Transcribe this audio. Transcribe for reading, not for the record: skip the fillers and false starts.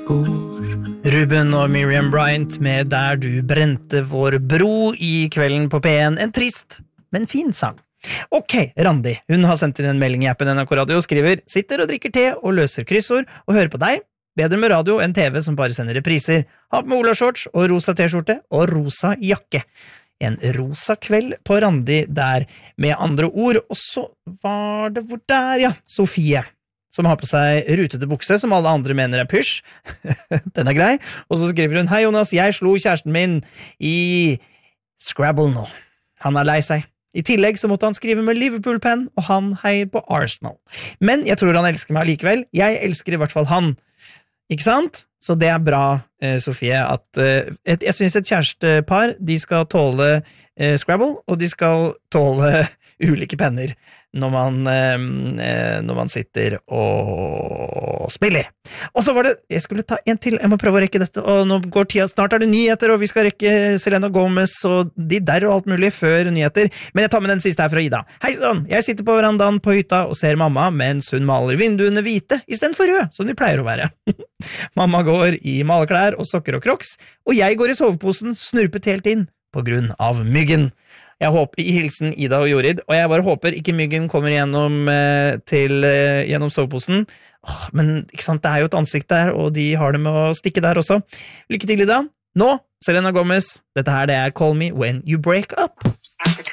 Ruben og Miriam Bryant med Der du brente vår bro i kvelden på P1. En trist, men fin sang. Ok, Randi, hun har sendt inn en melding i appen NRK Radio og skriver «Sitter og drikker te og løser kryssord og hører på deg. Bedre med radio enn TV som bare sender repriser. Ha på med Ola-shorts og rosa t-skjorte og rosa jakke.» En rosa kveld på Randi der, med andre ord. Og så var det hvor der, ja, Sofie, som har på seg rutete bukse, som alle andre mener er pysj. Den er grei. Og så skriver hun, «Hei Jonas, jeg slo kjæresten min i Scrabble nå. Han er lei seg. I tillegg så måtte han skrive med Liverpool-penn, og han heier på Arsenal. Men jeg tror han elsker meg likevel. Jeg elsker i hvert fall han. Ikke sant? Så det er bra, Sofie, at jeg synes et kjærestepar, de skal tåle Scrabble, og de skal tåle ulike penner når man sitter og spiller. Og så var det, jeg skulle ta en til, jeg må prøve å rekke dette, og nå går tida, snart er det nyheter, og vi skal rekke Selena Gomez og de der og alt mulig før nyheter, men jeg tar med den siste her fra Ida. Hei sånn, jeg sitter på verandaen på hytta og ser mamma mens hun maler vinduene hvite i stedet for rød, som de pleier å være. Mamma går i maleklær og sokker og crocs, og jeg går i soveposen snurpet helt inn på grunn av myggen. Jeg håper i hilsen Ida og Jorid, og jeg bare håper ikke myggen kommer gjennom soveposen. Men ikke sant, det er jo et ansikt der, og de har det med å stikke der også. Lykke til, Ida. Nå, Selena Gomez, dette her det er Call Me When You Break Up.